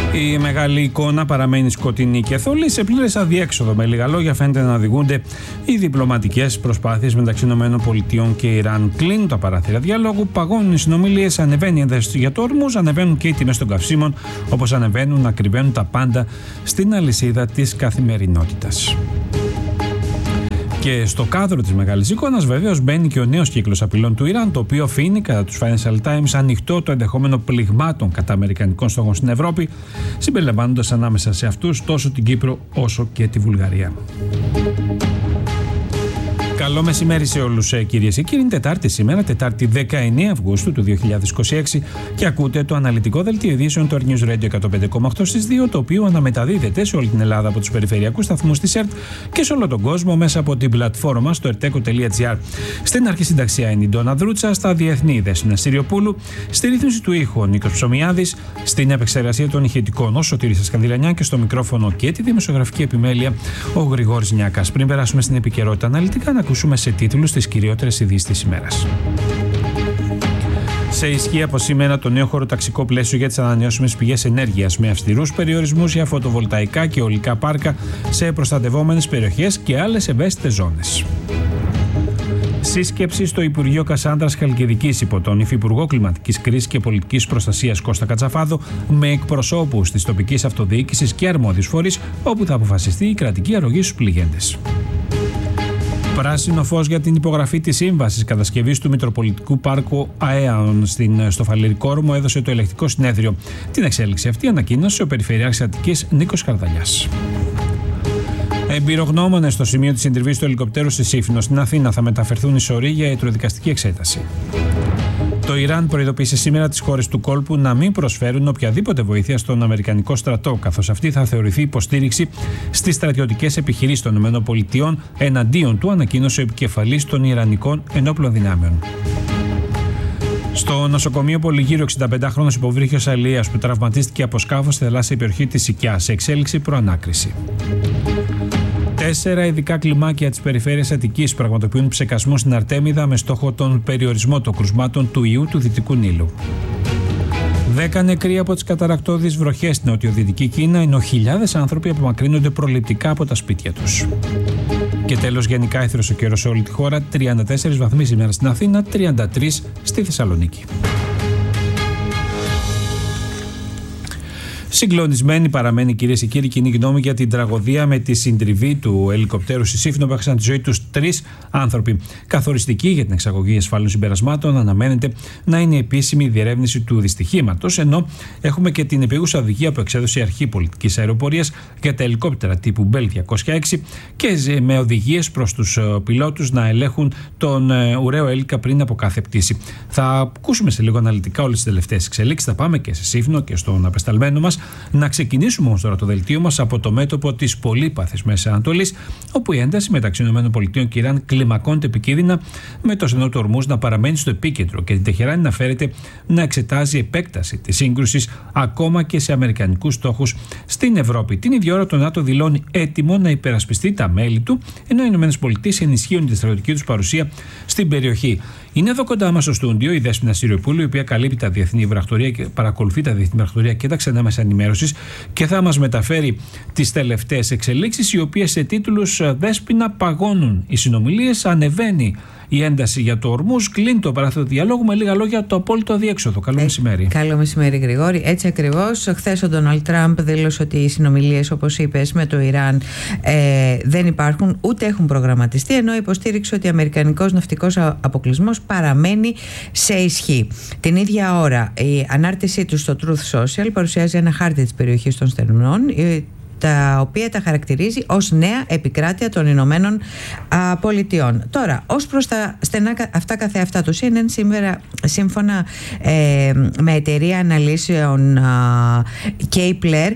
Η μεγάλη εικόνα παραμένει σκοτεινή και θολή, σε πλήρες αδιέξοδο. Με λίγα λόγια, φαίνεται να οδηγούνται οι διπλωματικές προσπάθειες μεταξύ ΗΠΑ και Ιράν. Κλείνουν τα παράθυρα διαλόγου, παγώνουν οι συνομιλίες, ανεβαίνει η ένταση για το Ορμούζ, ανεβαίνουν και οι τιμές των καυσίμων, όπως ανεβαίνουν να κρυβαίνουν τα πάντα στην αλυσίδα της καθημερινότητας. Και στο κάδρο της μεγάλης εικόνας, βεβαίως, μπαίνει και ο νέος κύκλος απειλών του Ιράν, το οποίο αφήνει, κατά τους Financial Times, ανοιχτό το ενδεχόμενο πληγμάτων κατά αμερικανικών στόχων στην Ευρώπη, συμπεριλαμβάνοντας ανάμεσα σε αυτούς τόσο την Κύπρο όσο και τη Βουλγαρία. Καλό μεσημέρι σε όλους, κυρίες και κύριοι. Είναι Τετάρτη σήμερα, Τετάρτη 19 Αυγούστου του 2026, και ακούτε το αναλυτικό δελτίο ειδήσεων του News Radio 105,8 στις 2, το οποίο αναμεταδίδεται σε όλη την Ελλάδα από τους περιφερειακούς σταθμούς της ΕΡΤ και σε όλο τον κόσμο μέσα από την πλατφόρμα στο erteco.gr. Στην αρχισυνταξία είναι η Ντόνα Δρούτσα, στα διεθνή Δέσποινα Συριοπούλου, στη ρύθμιση του ήχου ο Νίκος Ψωμιάδης, στην επεξεργασία των ηχητικών ο Σωτήρης Σκανδηλανιά και στο μικρόφωνο και τη δημοσιογραφική επιμέλεια ο Γρηγόρης Νιάκας. Πριν περάσουμε στην επικαιρότητα αναλυτικά, να ακούσουμε σε τίτλους τις κυριότερες ειδήσεις της ημέρας. Σε ισχύ από σήμερα το νέο χωροταξικό πλαίσιο για τις ανανεώσιμες πηγές ενέργειας, με αυστηρούς περιορισμούς για φωτοβολταϊκά και αιωλικά πάρκα σε προστατευόμενες περιοχές και άλλες ευαίσθητες ζώνες. Σύσκεψη στο Υπουργείο Κασάνδρας Χαλκιδικής υπό τον Υφυπουργό Κλιματικής Κρίσης και Πολιτικής Προστασίας Κώστα Κατσαφάδο, με εκπροσώπους της τοπικής αυτοδιοίκησης και αρμόδιους φορείς, όπου θα αποφασιστεί η κρατική αρρωγή στους πληγέντες. Πράσινο φως για την υπογραφή της σύμβασης κατασκευής του Μητροπολιτικού Πάρκου ΑΕΑΟΝ στο Φαλιρικό Όρμο έδωσε το Ελεκτικό Συνέδριο. Την εξέλιξη αυτή ανακοίνωσε ο Περιφερειάρχης Αττικής Νίκος Καρδαλιάς. Εμπειρογνώμονες στο σημείο της συντριβής του ελικοπτέρου στη Σύφνο στην Αθήνα θα μεταφερθούν εις ορί για ιατροδικαστική εξέταση. Το Ιράν προειδοποίησε σήμερα τις χώρες του κόλπου να μην προσφέρουν οποιαδήποτε βοήθεια στον Αμερικανικό στρατό, καθώς αυτή θα θεωρηθεί υποστήριξη στις στρατιωτικές επιχειρήσεις των ΗΠΑ εναντίον του, ανακοίνωσε ο επικεφαλής των Ιρανικών ενόπλων δυνάμεων. Στο νοσοκομείο Πολυγύρου, 65χρονος υποβρύχιος αλληλείας που τραυματίστηκε από σκάφος στη θαλάσσια περιοχή της Σικιάς, σε εξέλιξη προανάκριση. 4 ειδικά κλιμάκια της περιφέρειας Αττικής πραγματοποιούν ψεκασμό στην Αρτέμιδα με στόχο τον περιορισμό των κρουσμάτων του ιού του Δυτικού Νείλου. 10 νεκροί από τις καταρρακτώδεις βροχές στην νοτιοδυτική Κίνα, ενώ χιλιάδες άνθρωποι απομακρύνονται προληπτικά από τα σπίτια τους. Και τέλος, γενικά ήθρος ο καιρός σε όλη τη χώρα, 34 βαθμοί σήμερα στην Αθήνα, 33 στη Θεσσαλονίκη. Συγκλονισμένη παραμένει, κυρίες και κύριοι, κοινή γνώμη για την τραγωδία με τη συντριβή του ελικοπτέρου στη Σύφνο που έχασαν τη ζωή τους 3 άνθρωποι. Καθοριστική για την εξαγωγή ασφαλών συμπερασμάτων αναμένεται να είναι η επίσημη διερεύνηση του δυστυχήματος, ενώ έχουμε και την επίγουσα οδηγία που εξέδωσε η Αρχή Πολιτικής Αεροπορίας για τα ελικόπτερα τύπου Bell 206 και με οδηγίες προς τους πιλότους να ελέγχουν τον ουραίο έλικα πριν από κάθε πτήση. Θα ακούσουμε σε λίγο αναλυτικά όλες τις τελευταίες εξελίξεις. Θα πάμε και σε Σύφνο και στον απεσταλμένο μας. Να ξεκινήσουμε όμως τώρα το δελτίο μας από το μέτωπο της πολύπαθης Μέσης Ανατολής, όπου η ένταση μεταξύ ΗΠΑ και Ιράν κλιμακώνεται επικίνδυνα, με το στενό του Ορμούζ να παραμένει στο επίκεντρο και την Τεχεράνη να φέρεται να εξετάζει επέκταση της σύγκρουσης ακόμα και σε αμερικανικούς στόχους στην Ευρώπη. Την ίδια ώρα το ΝΑΤΟ δηλώνει έτοιμο να υπερασπιστεί τα μέλη του, ενώ οι ΗΠΑ ενισχύουν τη στρατιωτική τους παρουσία στην περιοχή. Είναι εδώ κοντά μας στο στούντιο η Δέσποινα Συριοπούλου, η οποία καλύπτει τα διεθνή βραχτορία και παρακολουθεί τα διεθνή βραχτορία και τα ξενά μέσα ενημέρωσης και θα μας μεταφέρει τις τελευταίες εξελίξεις, οι οποίες σε τίτλους Δέσποινα παγώνουν οι συνομιλίες, ανεβαίνει η ένταση για το Ορμούζ, κλείνει το παράθυρο διαλόγου, με λίγα λόγια το απόλυτο αδιέξοδο. Καλό μεσημέρι. Καλό μεσημέρι, Γρηγόρη. Έτσι ακριβώς. Χθες ο Ντόναλντ Τραμπ δήλωσε ότι οι συνομιλίες, όπως είπες, με το Ιράν δεν υπάρχουν ούτε έχουν προγραμματιστεί, ενώ υποστήριξε ότι ο αμερικανικός ναυτικός αποκλεισμός παραμένει σε ισχύ. Την ίδια ώρα, η ανάρτησή του στο Truth Social παρουσιάζει ένα χάρτη της περιοχής των Στενών, τα οποία τα χαρακτηρίζει ως νέα επικράτεια των Ηνωμένων Πολιτειών. Τώρα, ως προς τα στενά αυτά καθεαυτά, το CNN σήμερα, σύμφωνα με εταιρεία αναλύσεων Kepler,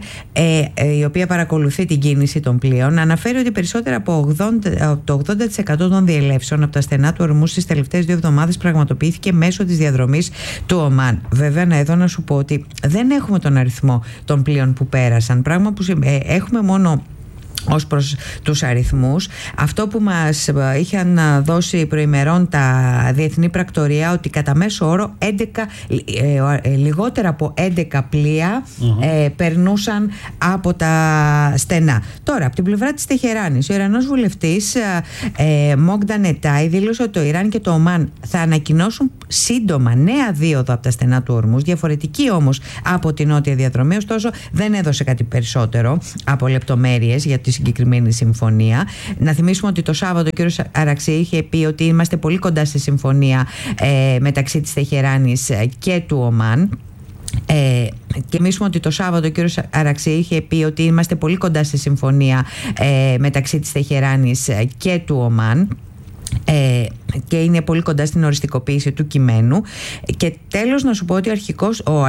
η οποία παρακολουθεί την κίνηση των πλοίων, αναφέρει ότι περισσότερα από το 80% των διελεύσεων από τα στενά του Ορμούζ στις τελευταίες 2 εβδομάδες πραγματοποιήθηκε μέσω της διαδρομής του Ομάν. Βέβαια, εδώ να σου πω ότι δεν έχουμε τον αριθμό των πλοίων που πέρασαν, πράγμα που έχουμε μόνο ως προς τους αριθμούς. Αυτό που μας είχαν δώσει προημερών τα διεθνή πρακτορία, ότι κατά μέσο όρο λιγότερα από 11 πλοία περνούσαν από τα στενά. Τώρα, από την πλευρά της Τεχεράνης, ο Ιρανός βουλευτής Μόγντα Νετάι δήλωσε ότι το Ιράν και το Ομάν θα ανακοινώσουν σύντομα νέα δίωδο από τα στενά του Ορμούζ, διαφορετική όμως από την νότια διαδρομή. Ωστόσο, δεν έδωσε κάτι περισσότερο από λεπτομέρειες για τη συγκεκριμένη συμφωνία. Να θυμίσουμε ότι το Σάββατο ο κ. Αραξή είχε πει ότι είμαστε πολύ κοντά στη συμφωνία μεταξύ της Τεχεράνης και του Ομάν. Και θυμίσουμε ότι το Σάββατο ο κ. Αραξή είχε πει ότι είμαστε πολύ κοντά στη συμφωνία μεταξύ της Τεχεράνης και του Ομάν. Και είναι πολύ κοντά στην οριστικοποίηση του κειμένου. Και τέλος να σου πω ότι ο